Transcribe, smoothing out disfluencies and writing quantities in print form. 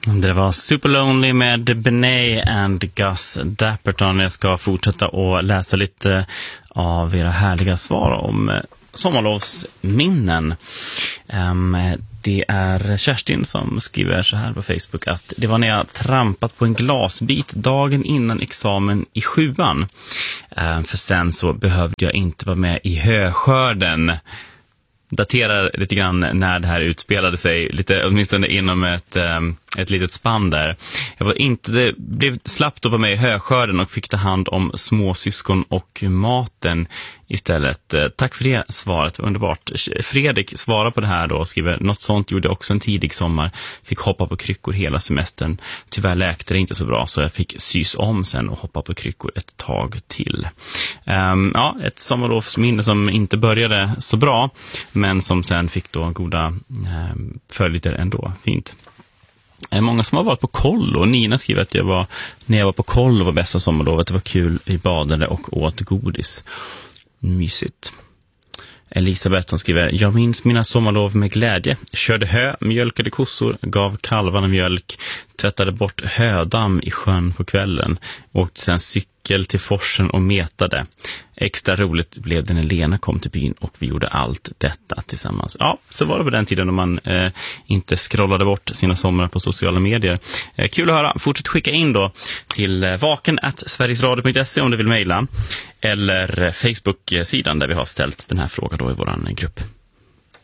Det var Super Lonely med Benay and Gus Dapperton. Jag ska fortsätta att läsa lite av era härliga svar om sommarlovsminnen. Det är Kerstin som skriver så här på Facebook att det var när jag trampat på en glasbit dagen innan examen i 7:an. För sen så behövde jag inte vara med i höskörden. Daterar lite grann när det här utspelade sig, lite åtminstone inom ett litet spann där. Jag blev slappt att vara med i höskörden och fick ta hand om småsyskon och maten istället. Tack för det svaret, det var underbart. Fredrik svarar på det här då och skriver: något sånt gjorde jag också en tidig sommar. Fick hoppa på kryckor hela semestern. Tyvärr läkte det inte så bra så jag fick sys om sen och hoppa på kryckor ett tag till. Ett sommarlovsminne som inte började så bra men som sen fick då goda följder ändå. Fint. Många som har varit på kollo. Nina skriver att när jag var på kollo var bästa sommarlovet. Det var kul, vi badade och åt godis. Mysigt. Elisabeth som skriver: jag minns mina sommarlov med glädje. Körde hö, mjölkade kossor, gav kalvarna mjölk, tvättade bort hödamm i sjön på kvällen. Åkte sen cykel till forsen och metade. Extra roligt blev det när Lena kom till byn och vi gjorde allt detta tillsammans. Ja, så var det på den tiden när man inte scrollade bort sina somrar på sociala medier. Kul att höra. Fortsätt skicka in då till vaken@sverigesradio.se om du vill mejla. Eller Facebook-sidan där vi har ställt den här frågan då i våran grupp.